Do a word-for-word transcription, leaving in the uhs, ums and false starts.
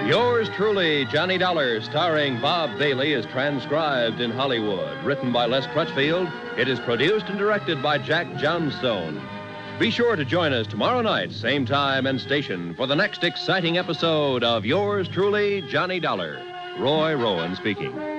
Yours truly, Johnny Dollar, starring Bob Bailey, is transcribed in Hollywood. Written by Les Crutchfield, it is produced and directed by Jack Johnstone. Be sure to join us tomorrow night, same time and station, for the next exciting episode of Yours truly, Johnny Dollar. Roy Rowan speaking.